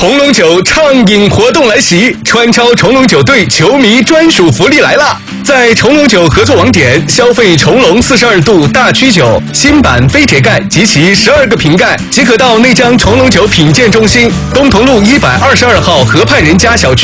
重龙酒畅饮活动来袭，川超重龙酒队球迷专属福利来了！在重龙酒合作网点消费重龙42度大曲酒新版飞铁盖及其12个瓶盖，即可到内江重龙酒品鉴中心东同路122号河畔人家小区